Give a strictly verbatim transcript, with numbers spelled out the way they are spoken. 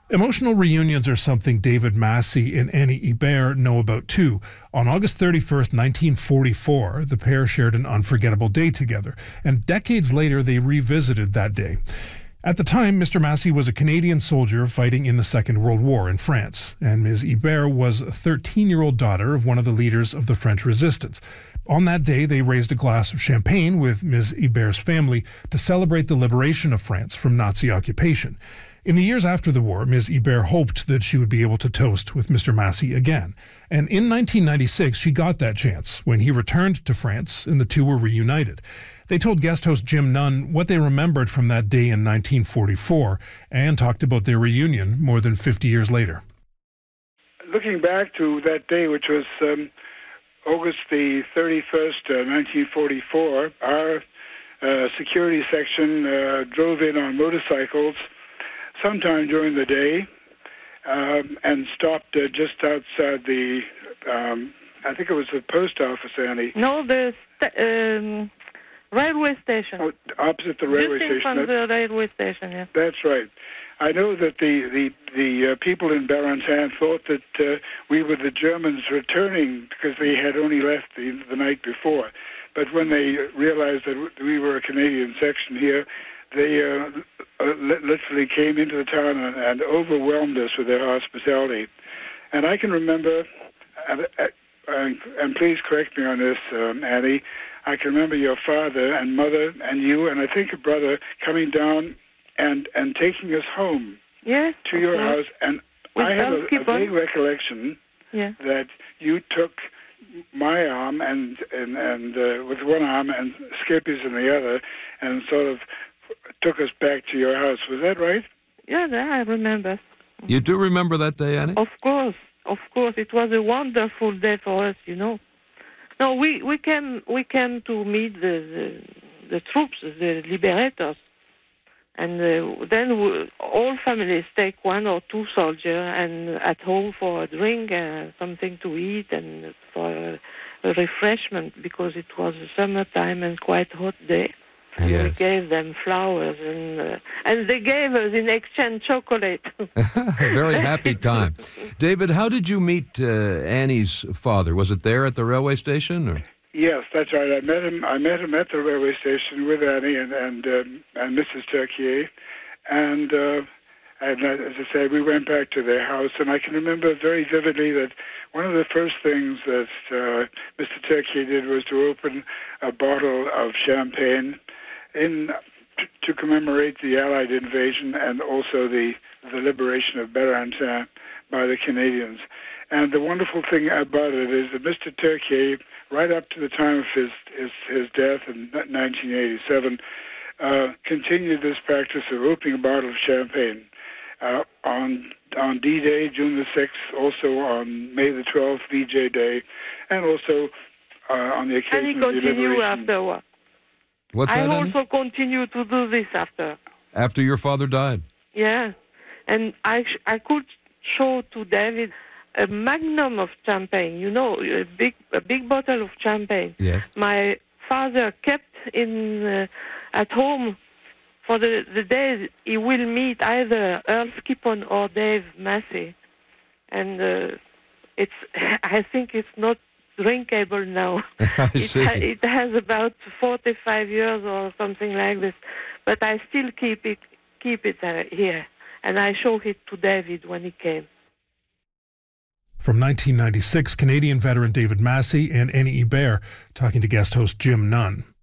Emotional reunions are something David Massey and Annie Hebert know about too. On August thirty-first, nineteen forty-four, the pair shared an unforgettable day together, and decades later they revisited that day. At the time, Mister Massey was a Canadian soldier fighting in the Second World War in France, and Miz Hebert was a thirteen-year-old daughter of one of the leaders of the French resistance. On that day, they raised a glass of champagne with Miz Hebert's family to celebrate the liberation of France from Nazi occupation. In the years after the war, Miz Hebert hoped that she would be able to toast with Mister Massey again. And in nineteen ninety-six, she got that chance when he returned to France and the two were reunited. They told guest host Jim Nunn what they remembered from that day in nineteen forty-four and talked about their reunion more than fifty years later. Looking back to that day, which was um, August the thirty-first, uh, nineteen forty-four, our uh, security section uh, drove in on motorcycles sometime during the day um, and stopped uh, just outside the, um, I think it was the post office, Annie. No, the st- um, railway station. Oh, opposite the railway just in station. front of the railway station, yeah. That's right. I know that the the, the uh, people in Barentin thought that uh, we were the Germans returning because they had only left the, the night before. But when they realized that we were a Canadian section here, they uh, literally came into the town and, and overwhelmed us with their hospitality. And I can remember, and, and, and please correct me on this, um, Annie, I can remember your father and mother and you and I think a brother coming down and, and taking us home yes, to your yes. house. And With I have a, a vague on. recollection yeah. that you took my arm and and, and uh, with one arm and Skippy's in the other and sort of took us back to your house. Was that right? Yeah, I remember. You do remember that day, Annie? Of course, of course. It was a wonderful day for us, you know. No, we, we came we came to meet the the, the troops, the liberators, and uh, then we, all families take one or two soldiers and at home for a drink, uh, something to eat, and for a, a refreshment because it was summertime and quite hot day. And yes. we gave them flowers, and uh, and they gave us in exchange chocolate. Very happy time. David, how did you meet uh, Annie's father? Was it there at the railway station? Or? Yes, that's right. I met him. I met him at the railway station with Annie and and um, and Missus Turquier, and uh, and uh, as I said, we went back to their house, and I can remember very vividly that one of the first things that uh, Mister Turquier did was to open a bottle of champagne in t- to commemorate the Allied invasion and also the the liberation of Barentin by the Canadians. And the wonderful thing about it is that Mister Turquier, right up to the time of his his, his death in nineteen eighty-seven, uh, continued this practice of opening a bottle of champagne uh, on on D-Day, June the sixth, also on May the twelfth, V J Day, and also uh, on the occasion and he of the continued liberation. afterward. What's I that, Annie? also continue to do this after. After your father died? Yeah, and I sh- I could show to David a magnum of champagne. You know, a big a big bottle of champagne. Yes. My father kept in uh, at home for the the days he will meet either Earl Skippon or Dave Massey, and uh, it's I think it's not drinkable now. I it, see. ha- it has about forty-five years or something like this, but I still keep it keep it uh, here, and I show it to David when he came. From nineteen ninety-six, Canadian veteran David Massey and Annie Hebert talking to guest host Jim Nunn.